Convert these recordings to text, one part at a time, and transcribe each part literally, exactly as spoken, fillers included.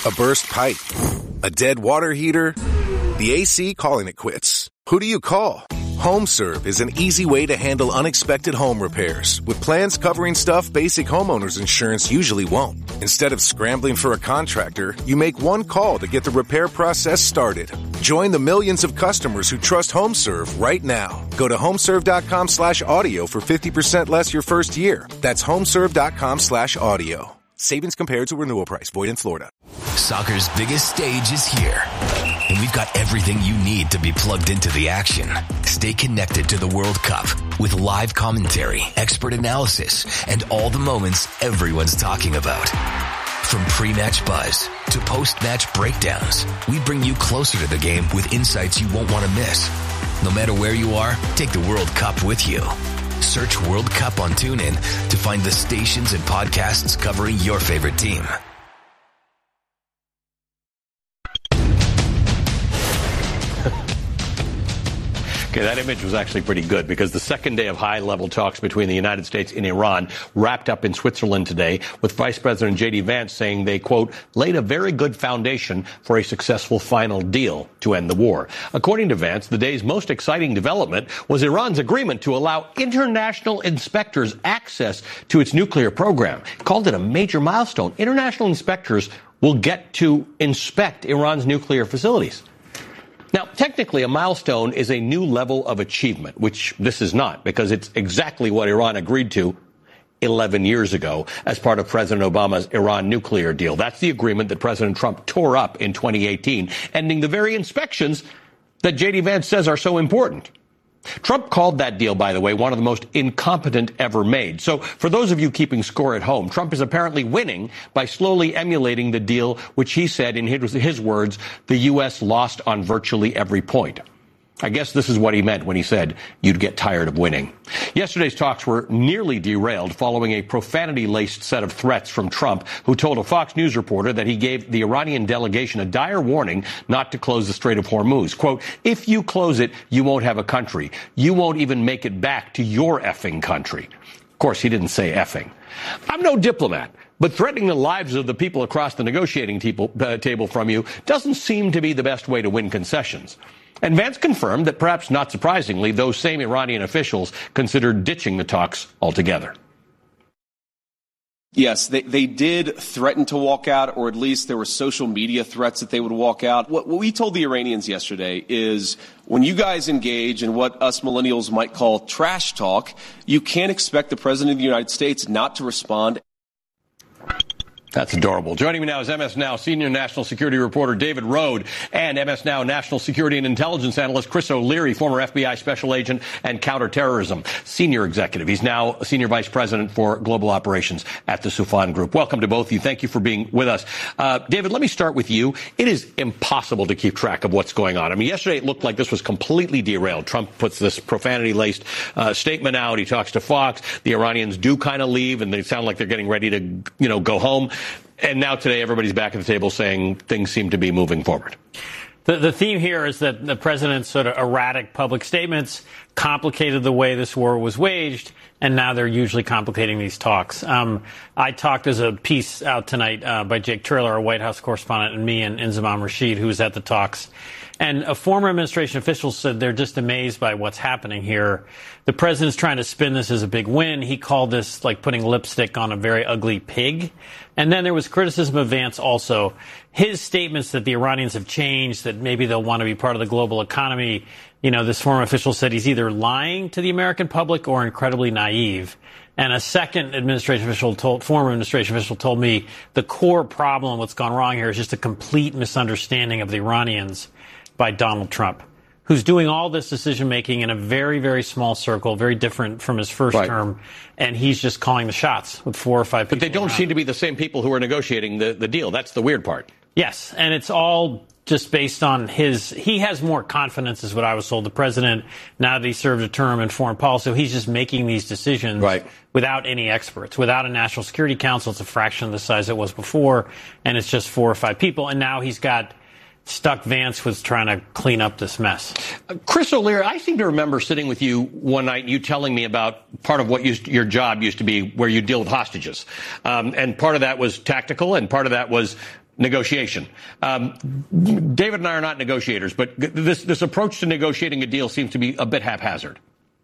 A burst pipe? A dead water heater? The A C calling it quits. Who do you call? HomeServe is an easy way to handle unexpected home repairs with plans covering stuff basic homeowners insurance usually won't. Instead of scrambling for a contractor, you make one call to get the repair process started. Join the millions of customers who trust HomeServe right now. Go to homeserve.com slash audio for fifty percent less your first year. That's homeserve.com slash audio. Savings compared to renewal price. Void in Florida. Soccer's biggest stage is here, and we've got everything you need to be plugged into the action. Stay connected to the World Cup with live commentary, expert analysis, and all the moments everyone's talking about. From pre-match buzz to post-match breakdowns, we bring you closer to the game with insights you won't want to miss. No matter where you are, take the World Cup with you. Search World Cup on TuneIn to find the stations and podcasts covering your favorite team. Okay, that image was actually pretty good because the second day of high-level talks between the United States and Iran wrapped up in Switzerland today with Vice President J D Vance saying they, quote, laid a very good foundation for a successful final deal to end the war. According to Vance, the day's most exciting development was Iran's agreement to allow international inspectors access to its nuclear program. He called it a major milestone. International inspectors will get to inspect Iran's nuclear facilities. Now, technically, a milestone is a new level of achievement, which this is not, because it's exactly what Iran agreed to eleven years ago as part of President Obama's Iran nuclear deal. That's the agreement that President Trump tore up in twenty eighteen, ending the very inspections that J D Vance says are so important. Trump called that deal, by the way, one of the most incompetent ever made. So for those of you keeping score at home, Trump is apparently winning by slowly emulating the deal, which he said, in his, his words, the U S lost on virtually every point. I guess this is what he meant when he said you'd get tired of winning. Yesterday's talks were nearly derailed following a profanity-laced set of threats from Trump, who told a Fox News reporter that he gave the Iranian delegation a dire warning not to close the Strait of Hormuz. Quote, if you close it, you won't have a country. You won't even make it back to your effing country. Of course, he didn't say effing. I'm no diplomat, but threatening the lives of the people across the negotiating table, uh, table from you doesn't seem to be the best way to win concessions. And Vance confirmed that, perhaps not surprisingly, those same Iranian officials considered ditching the talks altogether. Yes, they, they did threaten to walk out, or at least there were social media threats that they would walk out. What, what we told the Iranians yesterday is when you guys engage in what us millennials might call trash talk, you can't expect the President of the United States not to respond. That's adorable. Joining me now is M S Now senior national security reporter David Rode and M S Now national security and intelligence analyst Chris O'Leary, former F B I special agent and counterterrorism senior executive. He's now senior vice president for global operations at the Soufan Group. Welcome to both of you. Thank you for being with us. Uh, David, let me start with you. It is impossible to keep track of what's going on. I mean, yesterday it looked like this was completely derailed. Trump puts this profanity-laced uh, statement out. He talks to Fox. The Iranians do kind of leave, and they sound like they're getting ready to, you know, go home. And now today everybody's back at the table saying things seem to be moving forward. The, the theme here is that the president's sort of erratic public statements complicated the way this war was waged, and now they're usually complicating these talks. Um, I talked as a piece out tonight uh, by Jake Turler, our White House correspondent, and me and Inzamam Rashid, who was at the talks. And a former administration official said they're just amazed by what's happening here. The president's trying to spin this as a big win. He called this like putting lipstick on a very ugly pig. And then there was criticism of Vance also. His statements that the Iranians have changed, that maybe they'll want to be part of the global economy. You know, this former official said he's either lying to the American public or incredibly naive. And a second administration official told, former administration official told me the core problem, what's gone wrong here, is just a complete misunderstanding of the Iranians by Donald Trump, who's doing all this decision-making in a very, very small circle, very different from his first right. term, and he's just calling the shots with four or five people. But they don't around. seem to be the same people who are negotiating the, the deal. That's the weird part. Yes, and it's all just based on his – he has more confidence, is what I was told. The president, now that he served a term in foreign policy, he's just making these decisions right. without any experts, without a National Security Council. It's a fraction of the size it was before, and it's just four or five people. And now he's got – stuck Vance was trying to clean up this mess. Uh, Chris O'Leary, I seem to remember sitting with you one night, you telling me about part of what used, your job used to be where you deal with hostages. Um, and part of that was tactical, and part of that was negotiation. Um, David and I are not negotiators, but this this approach to negotiating a deal seems to be a bit haphazard.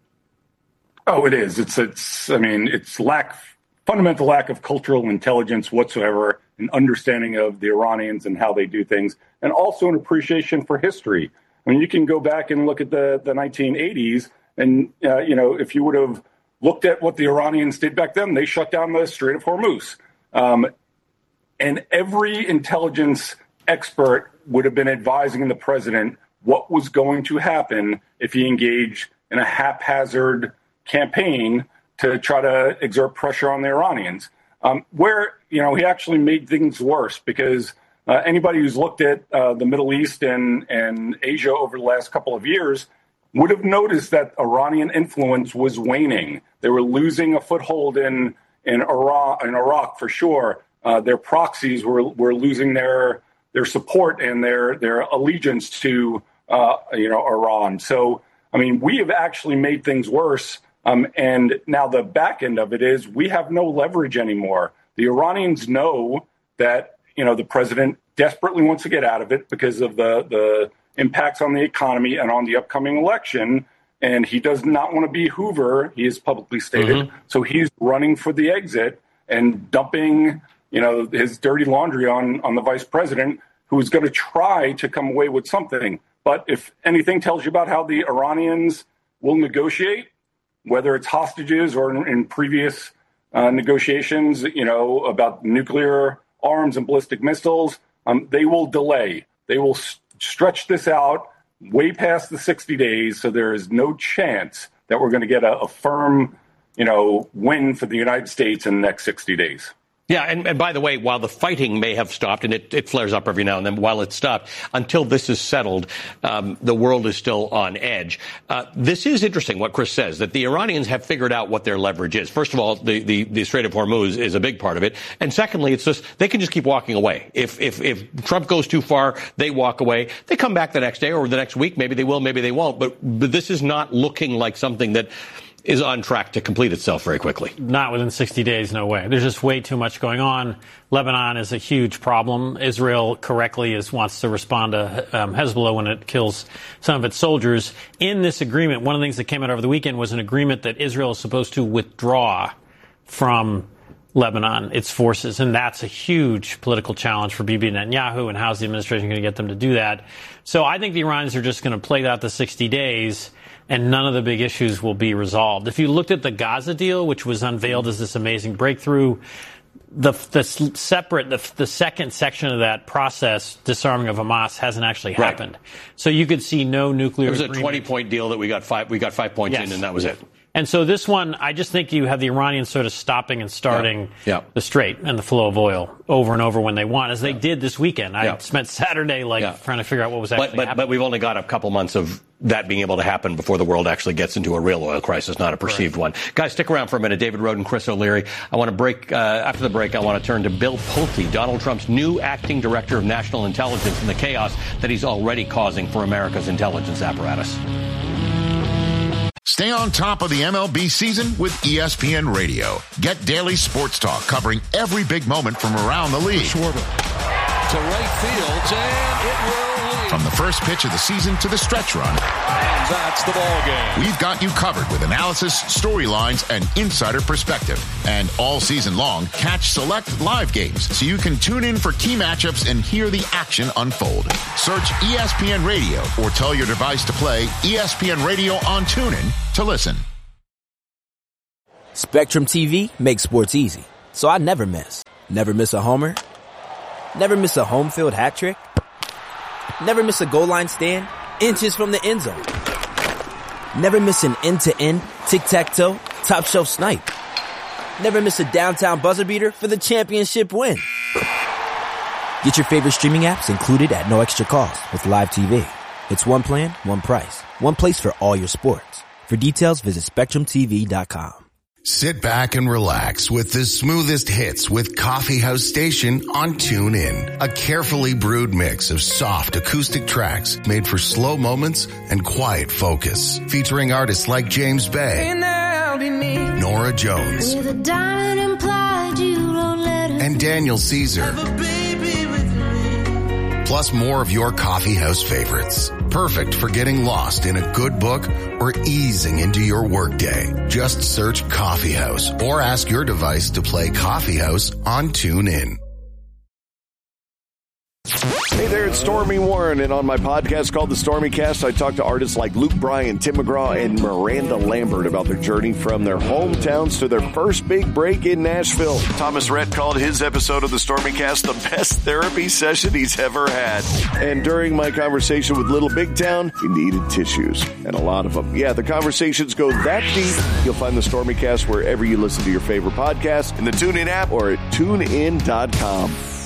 Oh, it is. It's, it's, I mean, it's lack, fundamental lack of cultural intelligence whatsoever, an understanding of the Iranians and how they do things, and also an appreciation for history. I mean, you can go back and look at the, the nineteen eighties, and, uh, you know, if you would have looked at what the Iranians did back then, they shut down the Strait of Hormuz. Um, and every intelligence expert would have been advising the president what was going to happen if he engaged in a haphazard campaign to try to exert pressure on the Iranians, um, where, you know, he actually made things worse because uh, anybody who's looked at uh, the Middle East and, and Asia over the last couple of years would have noticed that Iranian influence was waning. They were losing a foothold in, in, Iraq, in Iraq for sure. Uh, their proxies were, were losing their, their support and their, their allegiance to, uh, you know, Iran. So, I mean, we have actually made things worse. Um, and now the back end of it is we have no leverage anymore. The Iranians know that, you know, the president desperately wants to get out of it because of the, the impacts on the economy and on the upcoming election. And he does not want to be Hoover, he has publicly stated. Mm-hmm. So he's running for the exit and dumping, you know, his dirty laundry on, on the vice president, who is going to try to come away with something. But if anything tells you about how the Iranians will negotiate, whether it's hostages or in, in previous uh, negotiations, you know, about nuclear arms and ballistic missiles, um, they will delay. They will s- stretch this out way past the sixty days. So there is no chance that we're going to get a, a firm, you know, win for the United States in the next sixty days. Yeah, and, and by the way, while the fighting may have stopped, and it, it flares up every now and then, while it's stopped, until this is settled, um, the world is still on edge. Uh, this is interesting, what Chris says, that the Iranians have figured out what their leverage is. First of all, the, the, the Strait of Hormuz is a big part of it. And secondly, it's just, they can just keep walking away. If, if, if Trump goes too far, they walk away. They come back the next day or the next week. Maybe they will, maybe they won't. But, but this is not looking like something that is on track to complete itself very quickly. Not within sixty days, no way. There's just way too much going on. Lebanon is a huge problem. Israel correctly is wants to respond to um, Hezbollah when it kills some of its soldiers. In this agreement, one of the things that came out over the weekend was an agreement that Israel is supposed to withdraw from Lebanon, its forces, and that's a huge political challenge for Bibi Netanyahu, and how's the administration going to get them to do that? So I think the Iranians are just going to play out the sixty days, and none of the big issues will be resolved. If you looked at the Gaza deal, which was unveiled as this amazing breakthrough, the, the separate, the, the second section of that process, disarming of Hamas, hasn't actually happened. Right. So you could see no nuclear It was agreement. a twenty-point deal that we got five, we got five points yes. in, and that was it. And so this one, I just think you have the Iranians sort of stopping and starting yeah. Yeah. the strait and the flow of oil over and over when they want, as they yeah. did this weekend. I yeah. spent Saturday like yeah. trying to figure out what was actually but, but, happening. But we've only got a couple months of that being able to happen before the world actually gets into a real oil crisis, not a perceived right. one. Guys, stick around for a minute. David Roden, Chris O'Leary. I want to break, uh, after the break, I want to turn to Bill Pulte, Donald Trump's new acting director of national intelligence, and the chaos that he's already causing for America's intelligence apparatus. Stay on top of the M L B season with E S P N Radio. Get daily sports talk covering every big moment from around the league. Schwarber to right field, and it will lead. From the first pitch of the season to the stretch run. And that's the ball game. We've got you covered with analysis, storylines, and insider perspective. And all season long, catch select live games so you can tune in for key matchups and hear the action unfold. Search E S P N Radio or tell your device to play E S P N Radio on TuneIn to listen. Spectrum T V makes sports easy, so I never miss. Never miss a homer. Never miss a home field hat trick. Never miss a goal line stand inches from the end zone. Never miss an end-to-end, tic-tac-toe, top-shelf snipe. Never miss a downtown buzzer beater for the championship win. Get your favorite streaming apps included at no extra cost with Live T V. It's one plan, one price, one place for all your sports. For details, visit Spectrum T V dot com. Sit back and relax with the smoothest hits with Coffee House Station on TuneIn. A carefully brewed mix of soft acoustic tracks made for slow moments and quiet focus. Featuring artists like James Bay, Nora Jones, and Daniel Caesar. plus more of your coffee house favorites. Perfect for getting lost in a good book or easing into your workday. Just search Coffee House or ask your device to play Coffee House on TuneIn. Hey there, it's Stormy Warren, and on my podcast called The Stormy Cast, I talk to artists like Luke Bryan, Tim McGraw, and Miranda Lambert about their journey from their hometowns to their first big break in Nashville. Thomas Rhett called his episode of The Stormy Cast the best therapy session he's ever had. And during my conversation with Little Big Town, he needed tissues, and a lot of them. Yeah, the conversations go that deep. You'll find The Stormy Cast wherever you listen to your favorite podcasts, in the TuneIn app, or at tune in dot com.